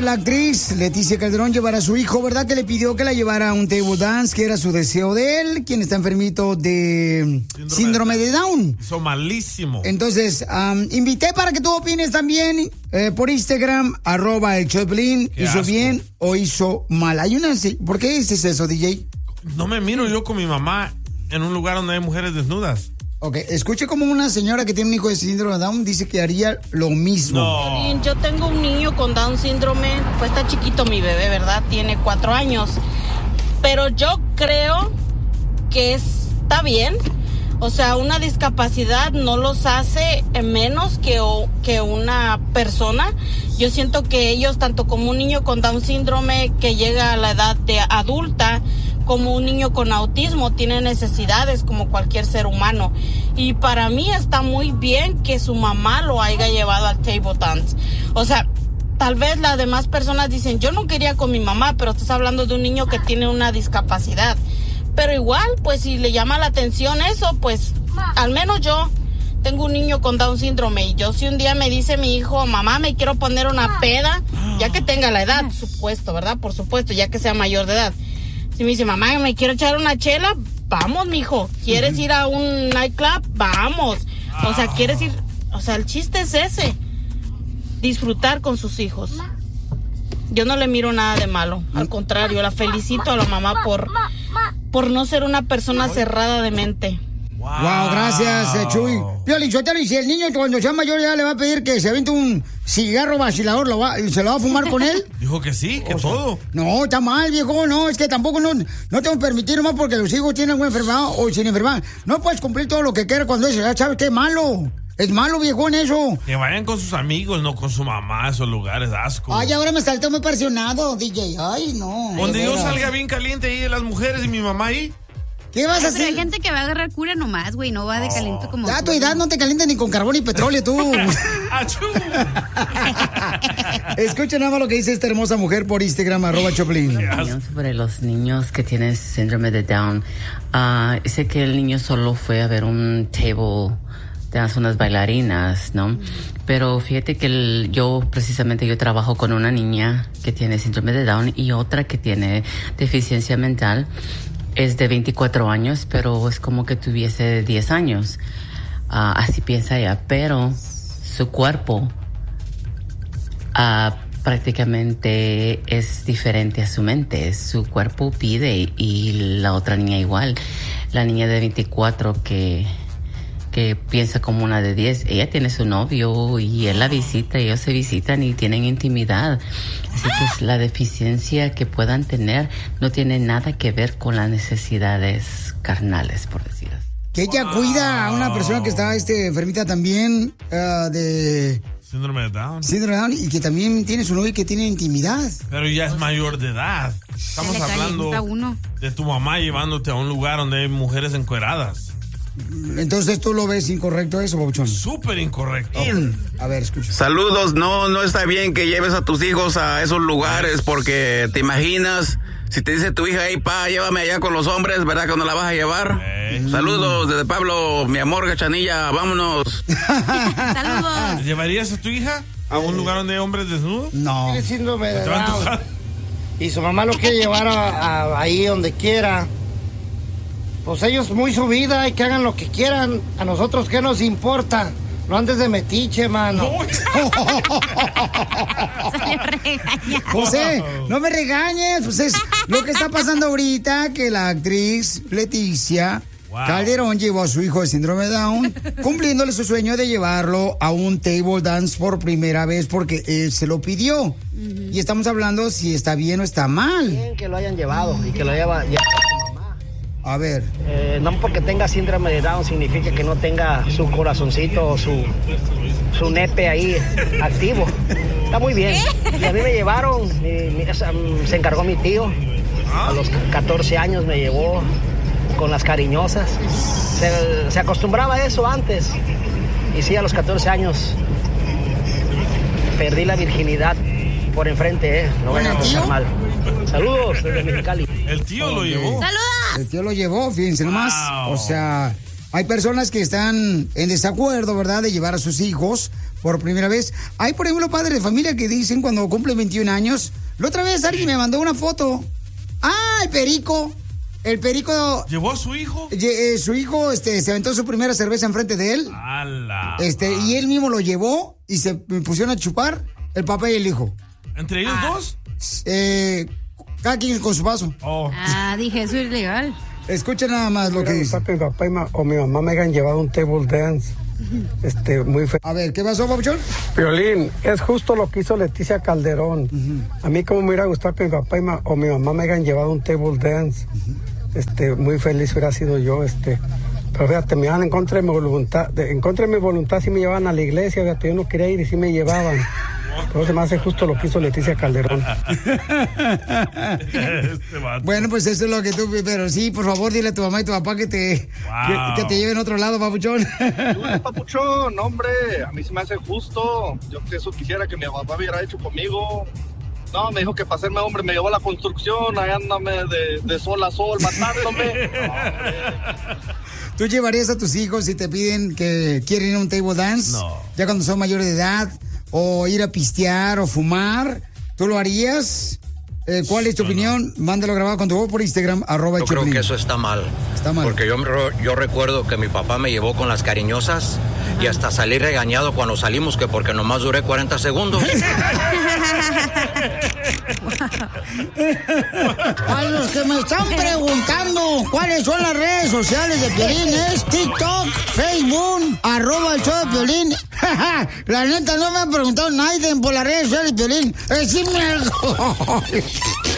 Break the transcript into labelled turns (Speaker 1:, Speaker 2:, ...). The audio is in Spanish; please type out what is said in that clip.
Speaker 1: la actriz Leticia Calderón llevar a su hijo, ¿verdad? Que le pidió que la llevara a un table dance, que era su deseo de él, quien está enfermito de síndrome de Down.
Speaker 2: Hizo malísimo.
Speaker 1: Entonces, invité para que tú opines también por Instagram, @el Choplin. ¿Hizo bien o hizo mal? Hay una... ¿Por qué dices eso, DJ?
Speaker 2: No me miro yo con mi mamá en un lugar donde hay mujeres desnudas.
Speaker 1: Ok, escuche como una señora que tiene un hijo de síndrome de Down dice que haría lo mismo.
Speaker 3: No. Yo tengo un niño con Down síndrome, pues está chiquito mi bebé, ¿verdad? Tiene 4 años. Pero yo creo que está bien. O sea, una discapacidad no los hace menos que una persona. Yo siento que ellos, tanto como un niño con Down síndrome que llega a la edad de adulta, como un niño con autismo, tiene necesidades como cualquier ser humano. Y para mí está muy bien que su mamá lo haya llevado al table dance. O sea, tal vez las demás personas dicen, yo no quería con mi mamá, pero estás hablando de un niño que tiene una discapacidad. Pero igual, pues si le llama la atención eso, pues al menos yo tengo un niño con Down síndrome y yo si un día me dice mi hijo, mamá, me quiero poner una peda, ya que tenga la edad, supuesto, ¿verdad? Por supuesto, ya que sea mayor de edad. Si me dice, mamá, me quiero echar una chela, vamos, mijo. ¿Quieres ir a un nightclub? Vamos. O sea, ¿quieres ir? O sea, el chiste es ese. Disfrutar con sus hijos. Yo no le miro nada de malo. Al contrario, la felicito a la mamá por no ser una persona cerrada de mente.
Speaker 1: Wow, gracias, Chuy. Piolín Sotelo, y si el niño cuando sea mayor ya le va a pedir que se aviente un cigarro vacilador, ¿se lo va a fumar con él?
Speaker 2: Dijo que sí, que todo.
Speaker 1: No, está mal, viejo, no, es que tampoco no te voy a permitir nomás porque los hijos tienen alguna enfermedad o sin enfermedad. No puedes cumplir todo lo que quieras cuando es, ya sabes que es malo. Es malo, viejón, eso.
Speaker 2: Que vayan con sus amigos, no con su mamá a esos lugares, asco.
Speaker 1: Ay, ahora me salté muy presionado, DJ. Ay, no.
Speaker 2: Donde yo salga bien caliente ahí de las mujeres y mi mamá ahí.
Speaker 1: ¿Qué vas a hacer?
Speaker 4: Pero hay gente que va a agarrar cura nomás, güey, no va de caliente como...
Speaker 1: Ya a tu edad no te calientes ni con carbón y petróleo, tú. Escucha nada más lo que dice esta hermosa mujer por Instagram, @Choplin.
Speaker 5: Sobre los niños que tienen síndrome de Down. Dice que el niño solo fue a ver un table dance, unas bailarinas, ¿no? Pero fíjate que yo trabajo con una niña que tiene síndrome de Down y otra que tiene deficiencia mental. Es de 24 años, pero es como que tuviese 10 años. Así piensa ella, pero su cuerpo prácticamente es diferente a su mente. Su cuerpo pide y la otra niña igual. La niña de 24 que piensa como una de 10, ella tiene su novio y él la visita, ellos se visitan y tienen intimidad. Así que la deficiencia que puedan tener no tiene nada que ver con las necesidades carnales, por decir así.
Speaker 1: Que ella cuida a una persona que está enfermita también de...
Speaker 2: Síndrome de Down.
Speaker 1: Síndrome de Down y que también tiene su novio y que tiene intimidad.
Speaker 2: Pero ya es mayor de edad. Estamos hablando de tu mamá llevándote a un lugar donde hay mujeres encueradas.
Speaker 1: Entonces tú lo ves incorrecto eso, Pabuchón.
Speaker 2: Súper incorrecto.
Speaker 1: A ver, escucha.
Speaker 6: Saludos, no está bien que lleves a tus hijos a esos lugares porque te imaginas, si te dice tu hija, hey pa, llévame allá con los hombres, ¿verdad que no la vas a llevar? Saludos desde Pablo, mi amor Cachanilla, vámonos.
Speaker 4: Saludos.
Speaker 2: ¿Llevarías a tu hija a un lugar donde hay hombres desnudos?
Speaker 1: No.
Speaker 7: Tiene síndrome de Down. Y su mamá lo quiere llevar ahí donde quiera. Pues ellos muy su vida y que hagan lo que quieran. A nosotros qué nos importa. No andes de metiche, mano.
Speaker 1: José, no me regañes. Pues es lo que está pasando ahorita, que la actriz Leticia Calderón llevó a su hijo de síndrome de Down, cumpliéndole su sueño de llevarlo a un table dance por primera vez porque él se lo pidió. Y estamos hablando si está bien o está mal.
Speaker 7: Bien que lo hayan llevado y que lo lleva su mamá.
Speaker 1: A ver.
Speaker 7: No porque tenga síndrome de Down significa que no tenga su corazoncito o su nepe ahí activo. Está muy bien. Y a mí me llevaron, se encargó mi tío. A los 14 años me llevó con las cariñosas. Se acostumbraba a eso antes. Y sí, a los 14 años perdí la virginidad por enfrente, no vayan a pensar mal. Saludos desde Mexicali.
Speaker 2: El tío lo llevó.
Speaker 4: ¡Saludos!
Speaker 1: El tío lo llevó, fíjense nomás. O sea, hay personas que están en desacuerdo, ¿verdad?, de llevar a sus hijos por primera vez. Hay, por ejemplo, padres de familia que dicen cuando cumplen 21 años. La otra vez alguien me mandó una foto. ¡Ah, el Perico! El Perico...
Speaker 2: ¿Llevó a su hijo?
Speaker 1: Su hijo se aventó su primera cerveza enfrente de él.
Speaker 2: ¡Hala!
Speaker 1: Y él mismo lo llevó y se pusieron a chupar el papá y el hijo.
Speaker 2: ¿Entre ellos dos?
Speaker 1: Cada quien con su vaso.
Speaker 2: Oh.
Speaker 4: Dije, eso es ilegal.
Speaker 1: Escucha nada más lo que dice.
Speaker 8: Que mi papá o mi mamá me hayan llevado un table dance. Muy feliz.
Speaker 1: A ver, ¿qué pasó, papuchón?
Speaker 8: Piolín, es justo lo que hizo Leticia Calderón. A mí como me hubiera gustado que mi papá o mi mamá me hayan llevado un table dance. Muy feliz hubiera sido yo. Pero fíjate, me iban en contra de mi voluntad. En contra de mi voluntad sí me llevaban a la iglesia. Fíjate, yo no quería ir y sí me llevaban. Pero se me hace justo lo que hizo Leticia Calderón.
Speaker 1: Bueno, pues eso es lo que tú... Pero sí, por favor, dile a tu mamá y tu papá que te lleven a otro lado, papuchón.
Speaker 9: Papuchón, hombre, a mí se me hace justo. Yo que eso quisiera que mi papá hubiera hecho conmigo. No, me dijo que para hacerme hombre me llevó a la construcción, ahí ándame de sol a sol, matándome.
Speaker 1: ¿Tú llevarías a tus hijos si te piden que quieren ir a un table dance?
Speaker 2: No.
Speaker 1: Ya cuando son mayores de edad, o ir a pistear, o fumar, ¿tú lo harías? ¿Cuál es tu opinión? Mándalo grabado con tu voz por Instagram, @Choplin.
Speaker 10: Yo creo que eso está mal.
Speaker 1: Está mal.
Speaker 10: Porque yo recuerdo que mi papá me llevó con las cariñosas y hasta salí regañado cuando salimos, que porque nomás duré 40 segundos.
Speaker 1: A los que me están preguntando cuáles son las redes sociales de Piolín, es TikTok, Facebook, @el show de Piolín. La neta no me ha preguntado nadie por las redes sociales de Piolín. Decime algo.